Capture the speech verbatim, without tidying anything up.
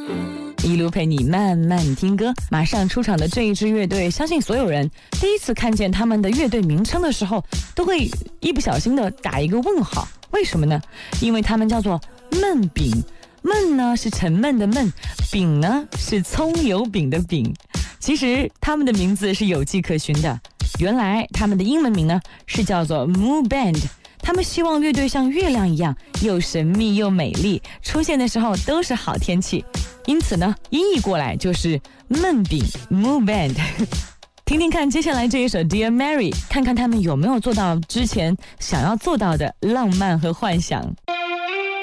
一路陪你慢慢听歌。马上出场的这一支乐队，相信所有人第一次看见他们的乐队名称的时候，都会一不小心的打一个问号。为什么呢？因为他们叫做焖饼。焖呢是沉闷的闷，饼呢是葱油饼的饼。其实他们的名字是有迹可循的，原来他们的英文名呢是叫做 Moon Band。他们希望乐队像月亮一样，又神秘又美丽，出现的时候都是好天气。因此呢，音译过来就是焖饼 Moon Band。听听看接下来这一首 Dear Mary， 看看他们有没有做到之前想要做到的浪漫和幻想。